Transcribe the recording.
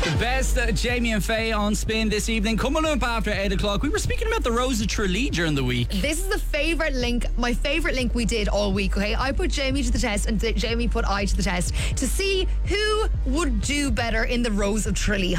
Best Jamie and Faye on Spin this evening. Coming up after 8 o'clock, we were speaking about the Rose of Tralee during the week. This is the favourite link, my favourite link we did all week, okay? I put Jamie to the test and Jamie put I to the test to see who would do better in the Rose of Tralee.